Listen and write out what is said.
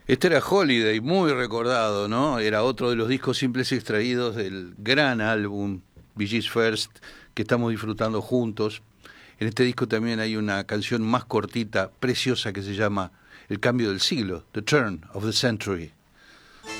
Este era Holiday, muy recordado, ¿no? Era otro de los discos simples extraídos del gran álbum Bee Gees First que estamos disfrutando juntos. En este disco también hay una canción más cortita, preciosa, que se llama El cambio del siglo, The Turn of the Century.